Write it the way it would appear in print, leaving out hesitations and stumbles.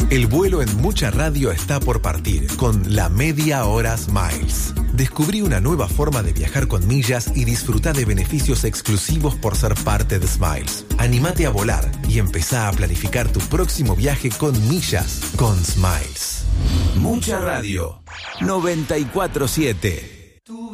El vuelo en Mucha Radio está por partir con la Media Hora Smiles. Descubrí una nueva forma de viajar con millas y disfruta de beneficios exclusivos por ser parte de Smiles. Anímate a volar y empezá a planificar tu próximo viaje con millas con Smiles. Mucha Radio 94.7.